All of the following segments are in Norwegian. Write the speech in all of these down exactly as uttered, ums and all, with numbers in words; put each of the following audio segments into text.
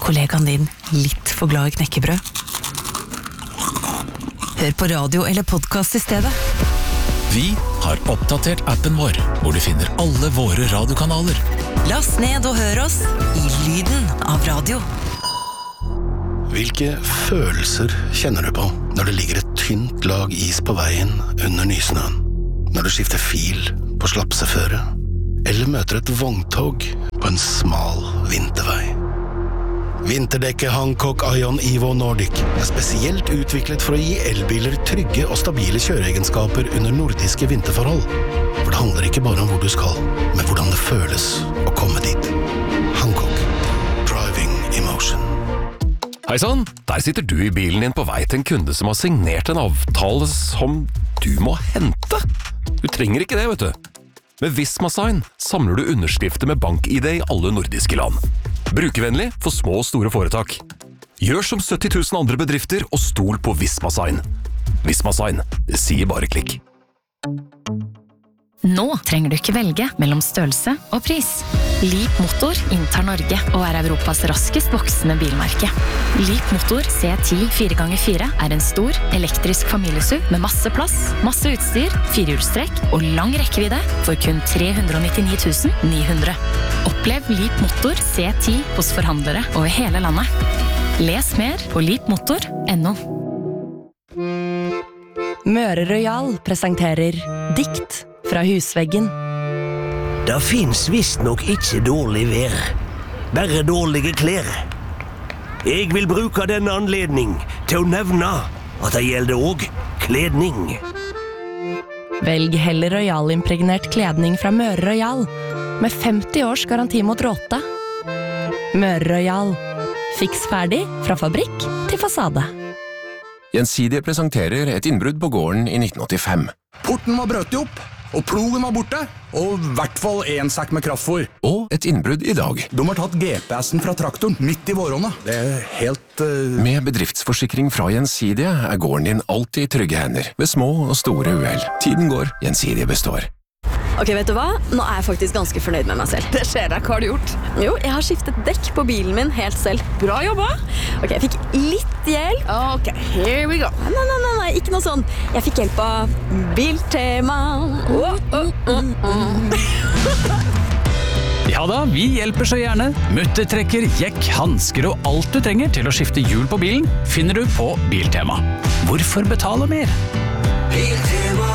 kollegaen din litt for glad i knekkebrød? Hør på radio eller podcast i stedet. Vi har oppdatert appen vår, hvor du finner alle våre radiokanaler. Last ned og hør oss i lyden av radio. Hvilke følelser kjenner du på når det ligger et tynt lag is på veien under nysnøen? Når du skifter fil på slapseføre? Eller møter et vogntog på en smal vintervei? Vinterdekket Hancock Ion Evo Nordic er spesielt utviklet for å gi elbiler trygge og stabile kjøreegenskaper under nordiske vinterforhold. For det handler ikke bare om hvor du skal, men hvordan det føles å komme dit. Hancock. Driving Emotion. Hei sann, der sitter du i bilen din på vei til en kunde som har signert en avtale som du må hente. Du trenger ikke det, vet du. Med Visma-sign samler du underskrifter med bank-I D i alle nordiske land. Brukervennlig for små og store foretak. Gjør som sytti tusen andre bedrifter og stol på Visma-sign. Visma-sign, det sier bare klikk. Nå trenger du ikke velge mellom størrelse og pris. Leap Motor inntar Norge og er Europas raskest voksende bilmerke. Leap Motor C ti fire ganger fire er en stor, elektrisk familiesuv med masse plass, masse utstyr, firehjulstrekk og lang rekkevidde for kun tre hundre og nittini tusen ni hundre. Opplev Leap Motor C ti hos forhandlere over hele landet. Les mer på leap motor punktum no. Møre Royal presenterer Dikt fra husveggen. Det finns visst nok ikke dårlig vær, bare dårlige klær. Jeg vil bruke denne anledning til å nevne at det gjelder også kledning. Velg heller Royal-impregnert kledning fra Møre Royal, med femti års garanti mot råte. Møre Royal. Fiks ferdig fra fabrikk til fasade. Gjensidige presenterer et innbrudd på gården i nitten åttifem. Porten var brøt opp, og plogen var borte, og i hvert fall en sekk med kraftfôr. Og et innbrudd i dag. De har tatt G P S-en fra traktoren midt i vårhånda. Det er helt... Uh... Med bedriftsforsikring fra Gjensidige er gården din alltid i trygge hender, ved små og store uhell. Tiden går, Gjensidige består. Ok, vet du hva? Nå er jeg faktisk ganske fornøyd med meg selv. Det skjer deg, hva har du gjort? Jo, jeg har skiftet dekk på bilen min helt selv. Bra jobba! Ok, jeg fikk litt hjelp. Ok, here we go. Nei, nei, nei, nei, ikke noe sånn. Jeg fikk hjelp av Biltema. Oh, oh, oh, oh. Ja da, vi hjelper så gjerne. Muttertrekker, jekk, handsker og alt du trenger til å skifte hjul på bilen, finner du på Biltema. Hvorfor betale mer? Biltema.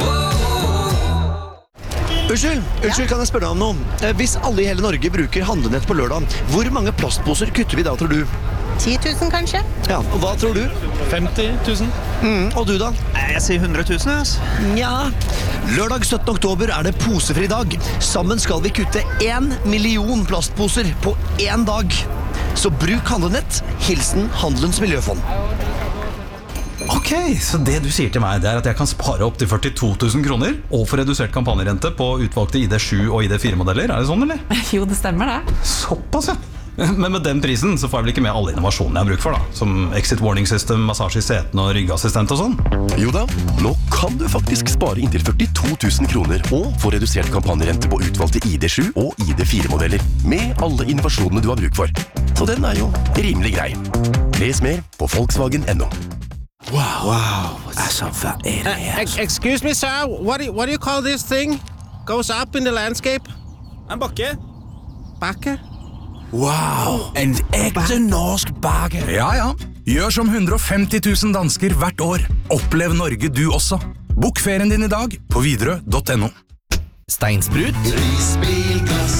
Unnskyld, unnskyld, kan jeg spørre deg om noe? Hvis alle i hele Norge bruker handlenett på lørdag, hvor mange plastposer kutter vi da, tror du? ti tusen kanskje? Ja, og hva tror du? femti tusen. Mm, og du da? Jeg sier hundre tusen, ass. Ja. Lørdag syttende oktober er det posefri dag. Sammen skal vi kutte en million plastposer på en dag. Så bruk handlenett. Hilsen Handelens Miljøfond. Ok, så det du sier til meg, det er at jeg kan spare opp til førtito tusen kroner og få redusert kampanjerente på utvalgte I D sju og I D fire modeller. Er det sånn, eller? Jo, det stemmer det. Såpass, ja. Men med den prisen så får jeg vel ikke med alle innovasjonene jeg har bruk for, da. Som exit warning system, massasje i setene og ryggassistent og sånn. Jo da, nå kan du faktisk spare inntil førtito tusen kroner og få redusert kampanjerente på utvalgte I D sju og I D fire modeller med alle innovasjonene du har bruk for. Så den er jo rimelig grei. Les mer på Volkswagen punktum no. Wow, wow. Altså, hva er det her? Uh, excuse me, sir. What do, you, what do you call this thing? Goes up in the landscape? En bakke. Bakke? Wow, en ekte norsk bakke. Ja, ja. Gjør som hundre og femti tusen dansker hvert år. Opplev Norge du også. Bok ferien din i dag på Widerøe punktum no. Steinsprut. Prisbilgass.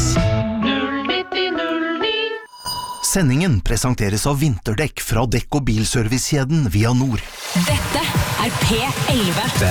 Sendingen presenteres av vinterdekk fra dekk- og bilservicekjeden Via Nord. Dette er P elleve.